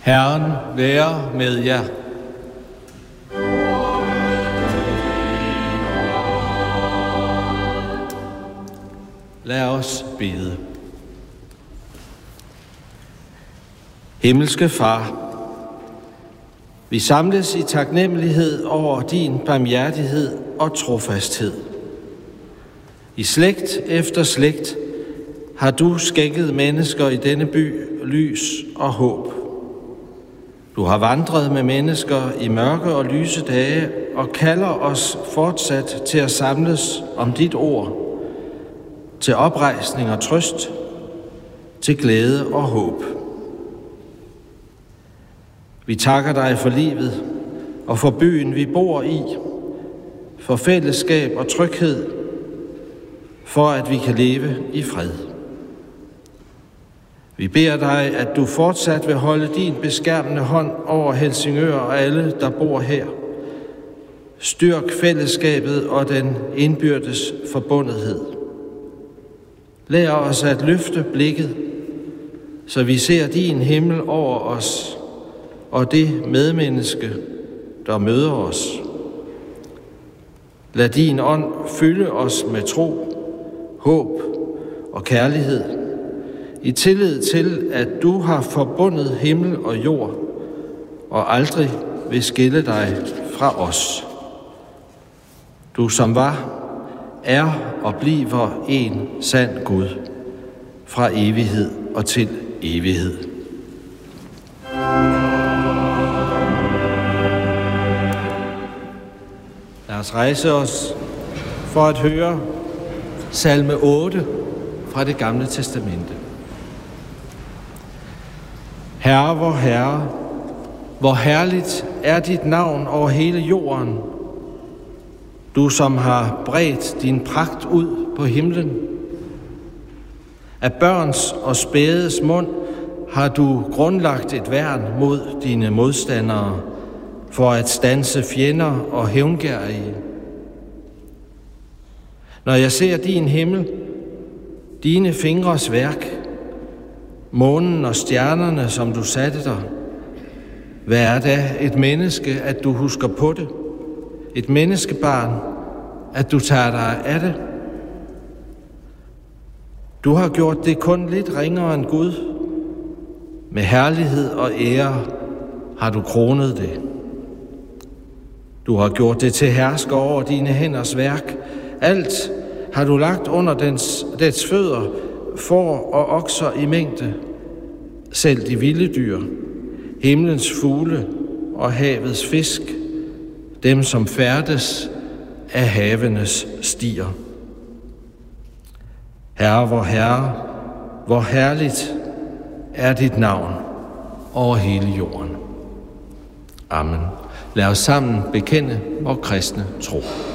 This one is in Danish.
Herren være med jer. Lad os bede. Himmelske Far, vi samles i taknemmelighed over din barmhjertighed og trofasthed. I slægt efter slægt har du skænket mennesker i denne by lys og håb. Du har vandret med mennesker i mørke og lyse dage og kalder os fortsat til at samles om dit ord, til oprejsning og trøst, til glæde og håb. Vi takker dig for livet og for byen, vi bor i, for fællesskab og tryghed, for at vi kan leve i fred. Vi beder dig, at du fortsat vil holde din beskærmende hånd over Helsingør og alle, der bor her. Styrk fællesskabet og den indbyrdes forbundethed. Lær os at løfte blikket, så vi ser din himmel over os og det medmenneske, der møder os. Lad din ånd fylde os med tro, håb og kærlighed, i tillid til, at du har forbundet himmel og jord, og aldrig vil skille dig fra os. Du som var, er og bliver en sand Gud, fra evighed og til evighed. Lad os rejse os for at høre salme 8 fra det gamle testamente. Herre, hvor herligt er dit navn over hele jorden, du som har bredt din pragt ud på himlen. Af børns og spædes mund har du grundlagt et værn mod dine modstandere, for at standse fjender og hævngerrige. Når jeg ser din himmel, dine fingres værk, månen og stjernerne, som du satte der, hvad er da et menneske, at du husker på det? Et menneskebarn, at du tager dig af det? Du har gjort det kun lidt ringere end Gud. Med herlighed og ære har du kronet det. Du har gjort det til hersker over dine hænders værk. Alt har du lagt under dets fødder, får og okser i mængde. Selv de vilde dyr, himlens fugle og havets fisk, dem som færdes af havenes stier. Herre, hvor herligt er dit navn over hele jorden. Amen. Lad os sammen bekende vor kristne tro.